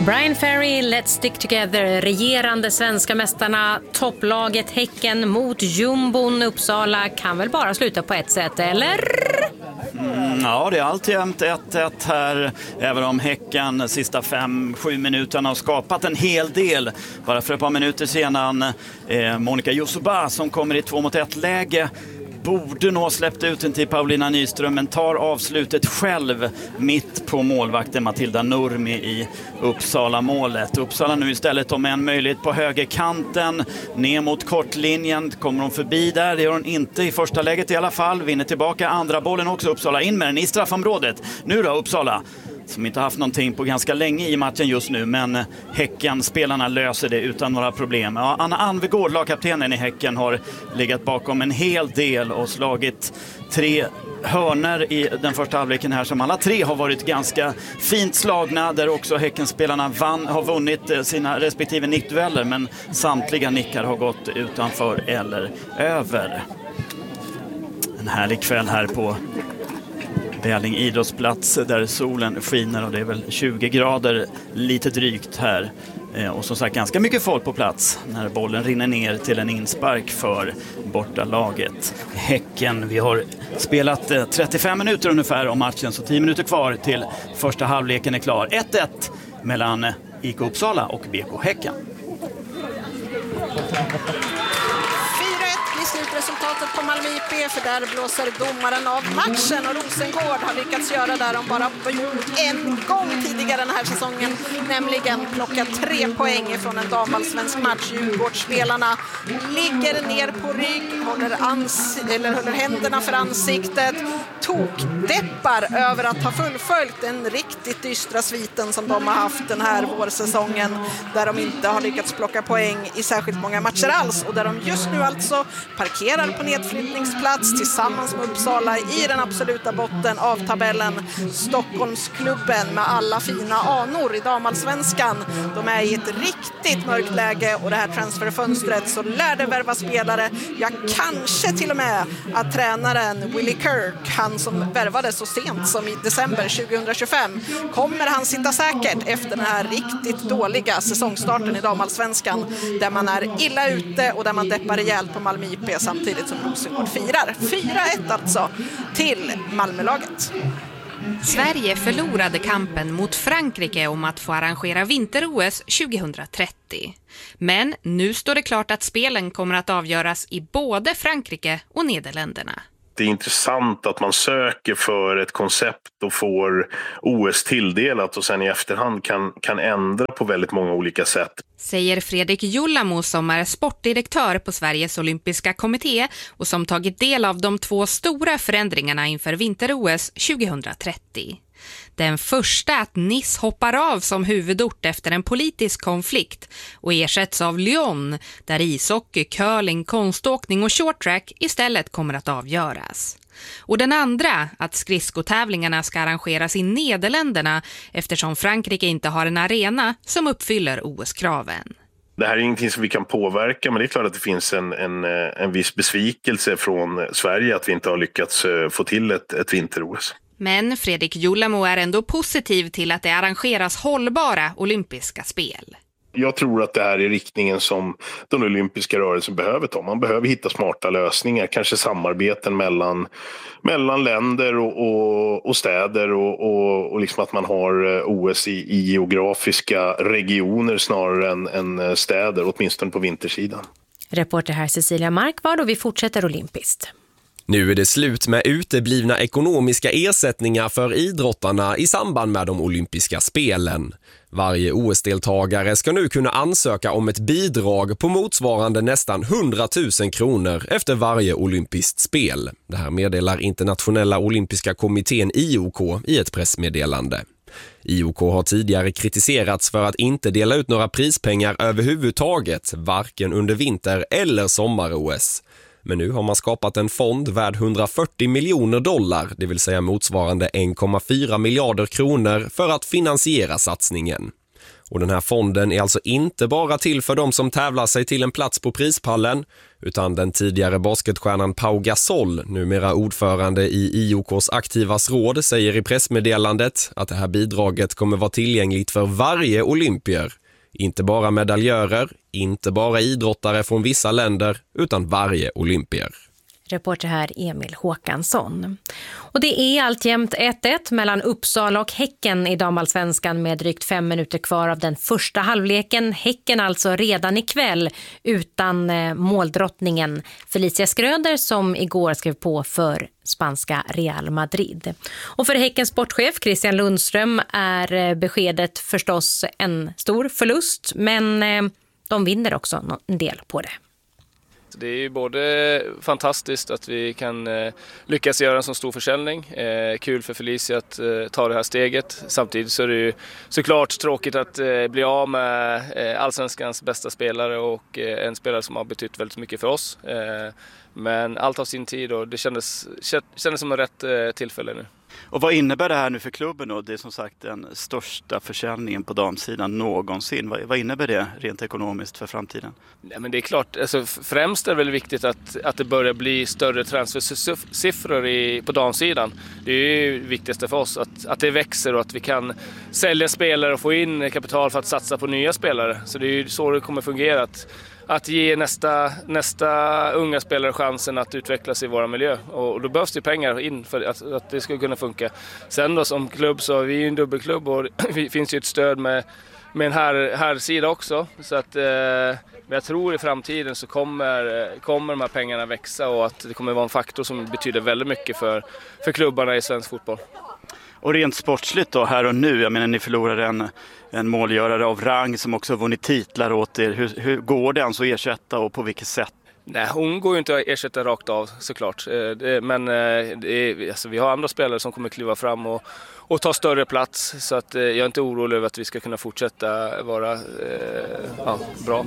Brian Ferry, Let's Stick Together, regerande svenska mästarna, topplaget Häcken mot jumbon Uppsala kan väl bara sluta på ett sätt, eller? Ja, det är alltjämt 1-1 här, även om Häcken sista 5-7 minuterna har skapat en hel del. Bara för ett par minuter sedan Monica Josuba som kommer i 2-1-läge borde nog ha släppt ut den till Paulina Nyström, men tar avslutet själv mitt på målvakten Matilda Nurmi i Uppsala-målet. Uppsala nu istället om en möjlighet på högerkanten, ner mot kortlinjen, kommer hon förbi där, det gör hon inte i första läget i alla fall, vinner tillbaka andra bollen också Uppsala, in med den i straffområdet. Nu då Uppsala, som inte haft någonting på ganska länge i matchen just nu, men Häcken-spelarna löser det utan några problem. Ja, Anna Anvegård, lagkaptenen i Häcken, har legat bakom en hel del och slagit 3 hörner i den första halvleken här som alla 3 har varit ganska fint slagna, där också Häckenspelarna har vunnit sina respektive nickdueller, men samtliga nickar har gått utanför eller över. En härlig kväll här på Bäling idrottsplats där solen skiner och det är väl 20 grader lite drygt här. Och som sagt ganska mycket folk på plats när bollen rinner ner till en inspark för bortalaget Häcken. Vi har spelat 35 minuter ungefär om matchen, så 10 minuter kvar till första halvleken är klar. 1-1 mellan IK Uppsala och BK Häcken. Slutresultatet på Malmö IP, för där blåser domaren av matchen och Rosengård har lyckats göra där de bara gjort en gång tidigare den här säsongen, nämligen plocka 3 poäng från en damallsvensk match. Djurgårdsspelarna ligger ner på rygg, håller händerna för ansiktet, tokdeppar över att ha fullföljt den riktigt dystra sviten som de har haft den här vårsäsongen, där de inte har lyckats plocka poäng i särskilt många matcher alls och där de just nu alltså parkerar på nedflyttningsplats tillsammans med Uppsala i den absoluta botten av tabellen. Stockholmsklubben med alla fina anor i damallsvenskan, de är i ett riktigt mörkt läge och det här transferfönstret så lär det värva spelare. Ja, kanske till och med att tränaren Willie Kirk, han som värvade så sent som i december 2025, kommer han sitta säkert efter den här riktigt dåliga säsongstarten i damallsvenskan, där man är illa ute och där man deppar rejält på Malmö IP samtidigt som Rosengård firar. 4-1 alltså till Malmölaget. Sverige förlorade kampen mot Frankrike om att få arrangera vinter-OS 2030. Men nu står det klart att spelen kommer att avgöras i både Frankrike och Nederländerna. Det är intressant att man söker för ett koncept och får OS tilldelat och sen i efterhand kan ändra på väldigt många olika sätt. Säger Fredrik Jullamo som är sportdirektör på Sveriges olympiska kommitté och som tagit del av de 2 stora förändringarna inför vinter-OS 2030. Den första att Nice hoppar av som huvudort efter en politisk konflikt och ersätts av Lyon, där ishockey, curling, konståkning och shorttrack istället kommer att avgöras. Och den andra att skridskotävlingarna ska arrangeras i Nederländerna eftersom Frankrike inte har en arena som uppfyller OS-kraven. Det här är ingenting som vi kan påverka, men det är klart att det finns en viss besvikelse från Sverige att vi inte har lyckats få till ett vinter-OS. Men Fredrik Jullamo är ändå positiv till att det arrangeras hållbara olympiska spel. Jag tror att det här är riktningen som den olympiska rörelsen behöver ta. Man behöver hitta smarta lösningar, kanske samarbeten mellan länder och städer och liksom att man har OS i geografiska regioner snarare än städer, åtminstone på vintersidan. Reporter här Cecilia Markvard och vi fortsätter olympiskt. Nu är det slut med uteblivna ekonomiska ersättningar för idrottarna i samband med de olympiska spelen. Varje OS-deltagare ska nu kunna ansöka om ett bidrag på motsvarande nästan 100 000 kronor efter varje olympiskt spel. Det här meddelar Internationella olympiska kommittén IOK i ett pressmeddelande. IOK har tidigare kritiserats för att inte dela ut några prispengar överhuvudtaget, varken under vinter- eller sommar-OS. Men nu har man skapat en fond värd $140 miljoner, det vill säga motsvarande 1,4 miljarder kronor för att finansiera satsningen. Och den här fonden är alltså inte bara till för de som tävlar sig till en plats på prispallen, utan den tidigare basketstjärnan Pau Gasol, numera ordförande i IOKs aktivas råd, säger i pressmeddelandet att det här bidraget kommer vara tillgängligt för varje olympier. Inte bara medaljörer, inte bara idrottare från vissa länder, utan varje olympier. Reporter här Emil Håkansson. Och det är alltjämt 1-1 mellan Uppsala och Häcken i damallsvenskan med drygt 5 minuter kvar av den första halvleken. Häcken alltså redan ikväll utan måldrottningen Felicia Skröder som igår skrev på för spanska Real Madrid. Och för Häckens sportchef Christian Lundström är beskedet förstås en stor förlust, men de vinner också en del på det. Det är ju både fantastiskt att vi kan lyckas göra en så stor försäljning. Kul för Felicia att ta det här steget. Samtidigt så är det ju såklart tråkigt att bli av med allsvenskans bästa spelare och en spelare som har betytt väldigt mycket för oss. Men allt av sin tid och det kändes som en rätt tillfälle nu. Och vad innebär det här nu för klubben då? Det är som sagt den största försäljningen på damsidan någonsin. Vad innebär det rent ekonomiskt för framtiden? Nej, men det är klart, alltså, främst är det väl viktigt att det börjar bli större transfersiffror på damsidan. Det är ju det viktigaste för oss, att det växer och att vi kan sälja spelare och få in kapital för att satsa på nya spelare. Så det är ju så det kommer fungera, att ge nästa unga spelare chansen att utvecklas i vår miljö. Och då behövs det pengar in för att det ska kunna funka. Sen då som klubb så är vi ju en dubbelklubb och det finns ju ett stöd med en här sida också. Så att, men jag tror i framtiden så kommer de här pengarna växa och att det kommer vara en faktor som betyder väldigt mycket för klubbarna i svensk fotboll. Och rent sportsligt då, här och nu, jag menar ni förlorar en målgörare av rang som också har vunnit titlar åt er. Hur går det alltså att ersätta och på vilket sätt? Nej, hon går ju inte att ersätta rakt av såklart. Men alltså, vi har andra spelare som kommer kliva fram och ta större plats. Så att, jag är inte orolig över att vi ska kunna fortsätta vara bra.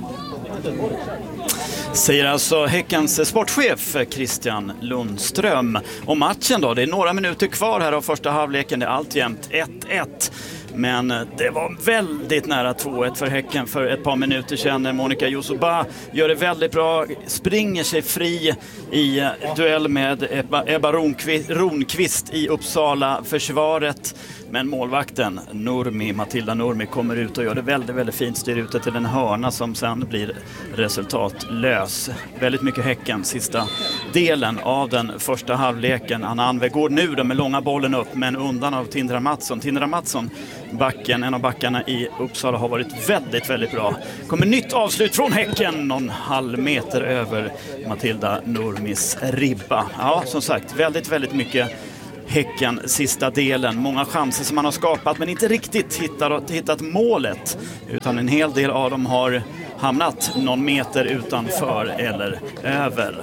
Säger alltså Häckens sportchef Christian Lundström. Och matchen då, det är några minuter kvar här av första halvleken. Det är alltjämt 1-1. Men det var väldigt nära 2-1 för Häcken för ett par minuter sedan. Monica Josuba gör det väldigt bra, springer sig fri i duell med Ebba Ronqvist i Uppsala försvaret. Men målvakten Matilda Nurmi kommer ut och gör det väldigt, väldigt fint. Styr ut det till en hörna som sen blir resultatlös. Väldigt mycket Häcken sista delen av den första halvleken. Anna Anve går nu då med långa bollen upp men undan av Tindra Mattsson. Tindra Mattsson, en av backarna i Uppsala, har varit väldigt, väldigt bra. Kommer nytt avslut från Häcken, någon halv meter över Matilda Nurmis ribba. Ja, som sagt, väldigt, väldigt mycket Häcken sista delen. Många chanser som man har skapat men inte riktigt hittat målet. Utan en hel del av dem har hamnat någon meter utanför eller över.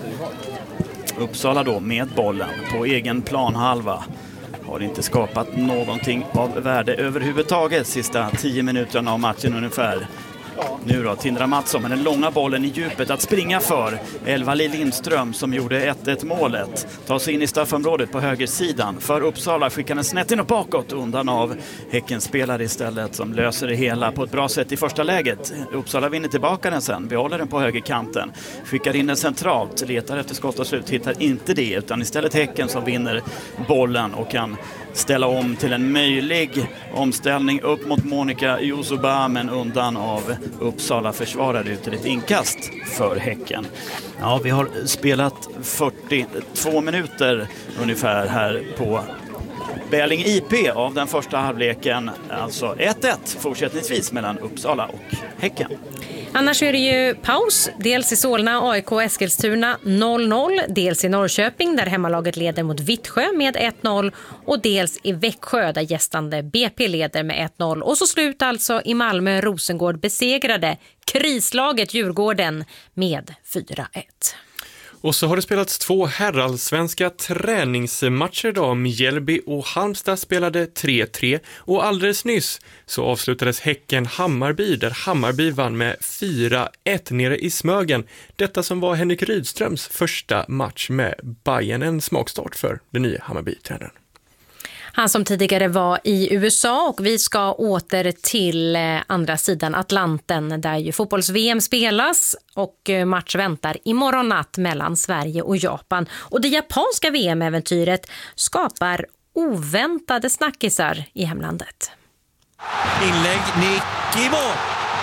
Uppsala då med bollen på egen planhalva. Har inte skapat någonting av värde överhuvudtaget sista 10 minuterna av matchen ungefär. Nu då, Tindra Mattsson med den långa bollen i djupet att springa för. Elva-Li Lindström som gjorde 1-1 målet. Tar sig in i straffområdet på högersidan. För Uppsala skickar den snett in och bakåt undan av Häckens spelare istället som löser det hela på ett bra sätt i första läget. Uppsala vinner tillbaka den sen, behåller den på högerkanten. Skickar in den centralt, letar efter skott och slut, hittar inte det utan istället Häcken som vinner bollen och kan ställa om till en möjlig omställning upp mot Monica Josuba men undan av Uppsala försvarare ut till ett inkast för Häcken. Ja, vi har spelat 42 minuter ungefär här på Bäling IP av den första halvleken. Alltså 1-1 fortsättningsvis mellan Uppsala och Häcken. Annars är det ju paus, dels i Solna, AIK och Eskilstuna 0-0, dels i Norrköping där hemmalaget leder mot Vittsjö med 1-0 och dels i Växjö där gästande BP leder med 1-0. Och så slut alltså i Malmö, Rosengård besegrade krislaget Djurgården med 4-1. Och så har det spelats 2 herrallsvenska träningsmatcher idag. Mjällby och Halmstad spelade 3-3 och alldeles nyss så avslutades Häcken-Hammarby där Hammarby vann med 4-1 nere i Smögen. Detta som var Henrik Rydströms första match med Bayern, en smakstart för den nya Hammarby-tränaren. Han som tidigare var i USA, och vi ska åter till andra sidan Atlanten där ju fotbolls-VM spelas och match väntar imorgon natt mellan Sverige och Japan. Och det japanska VM-äventyret skapar oväntade snackisar i hemlandet. Inlägg, nick i mål!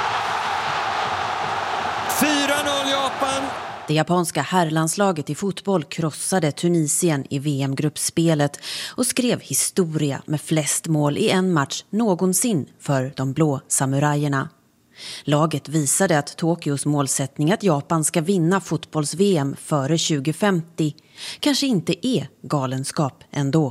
4-0 Japan! Det japanska herrlandslaget i fotboll krossade Tunisien i VM-gruppspelet och skrev historia med flest mål i en match någonsin för de blå samurajerna. Laget visade att Tokyos målsättning att Japan ska vinna fotbolls-VM före 2050 kanske inte är galenskap ändå.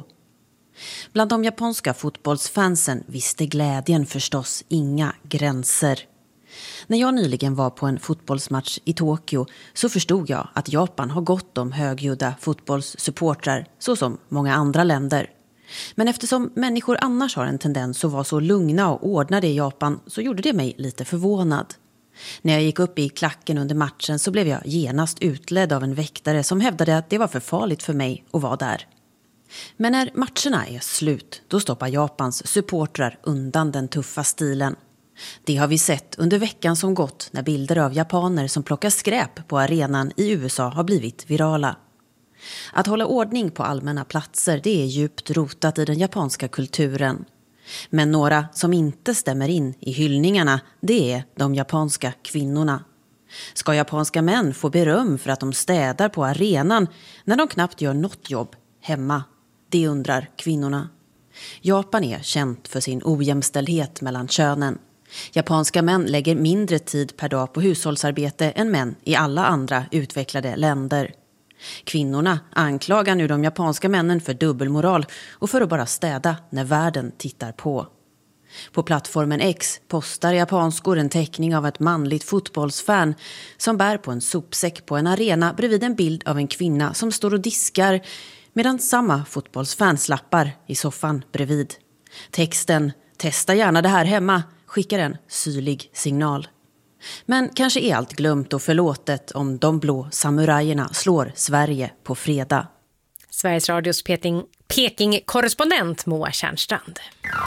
Bland de japanska fotbollsfansen visste glädjen förstås inga gränser. När jag nyligen var på en fotbollsmatch i Tokyo så förstod jag att Japan har gott om högljudda fotbollssupportrar, så som många andra länder. Men eftersom människor annars har en tendens att vara så lugna och ordnade i Japan så gjorde det mig lite förvånad. När jag gick upp i klacken under matchen så blev jag genast utledd av en väktare som hävdade att det var för farligt för mig att vara där. Men när matcherna är slut, då stoppar Japans supportrar undan den tuffa stilen. Det har vi sett under veckan som gått när bilder av japaner som plockar skräp på arenan i USA har blivit virala. Att hålla ordning på allmänna platser, det är djupt rotat i den japanska kulturen. Men några som inte stämmer in i hyllningarna, det är de japanska kvinnorna. Ska japanska män få beröm för att de städar på arenan när de knappt gör något jobb hemma? Det undrar kvinnorna. Japan är känt för sin ojämställdhet mellan könen. Japanska män lägger mindre tid per dag på hushållsarbete än män i alla andra utvecklade länder. Kvinnorna anklagar nu de japanska männen för dubbelmoral och för att bara städa när världen tittar på. På plattformen X postar japanskor en teckning av ett manligt fotbollsfan som bär på en sopsäck på en arena bredvid en bild av en kvinna som står och diskar, medan samma fotbollsfan slappar i soffan bredvid. Texten "Testa gärna det här hemma" skickar en syrlig signal. Men kanske är allt glömt och förlåtet om de blå samurajerna slår Sverige på fredag. Sveriges Radios Peking-korrespondent Moa Tjärnstrand.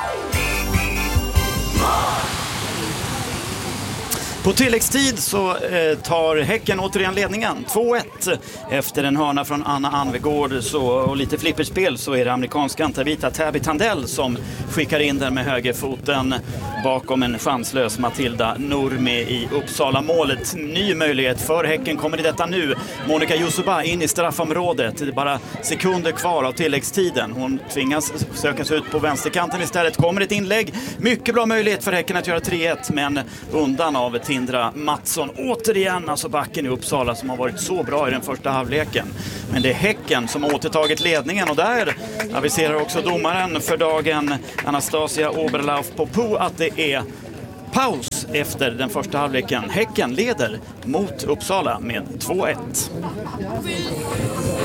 På tilläggstid så tar Häcken återigen ledningen 2-1 efter en hörna från Anna Anvegård och lite flipperspel så är det amerikanska Antavita Täby Tandell som skickar in den med högerfoten bakom en chanslös Matilda Nurmi i Uppsala-målet. Ny möjlighet för Häcken kommer i detta nu. Monica Yusuba in i straffområdet. Det är bara sekunder kvar av tilläggstiden. Hon tvingas söka sig ut på vänsterkanten istället. Kommer ett inlägg. Mycket bra möjlighet för Häcken att göra 3-1 men undan av Tindra Mattsson. Återigen alltså backen i Uppsala som har varit så bra i den första halvleken. Men det är Häcken som har återtagit ledningen och där aviserar också domaren för dagen Anastasia Oberlauf-Popu att det är paus efter den första halvleken. Häcken leder mot Uppsala med 2-1.